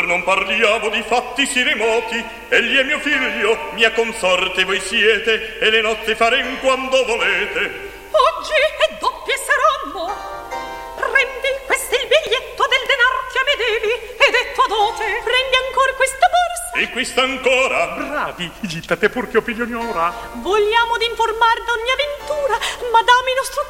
non parliamo di fatti sì remoti. Egli è mio figlio, mia consorte voi siete, e le nozze farem quando volete. Oggi è doppie saranno. Prendi, questo è il biglietto del denar che a me devi, ed è tua dote. Prendi ancora questa borsa. E questa ancora. Bravi, gittate pur che opinione ora. Vogliamo d'informar d'ogni avventura, ma dammi nostro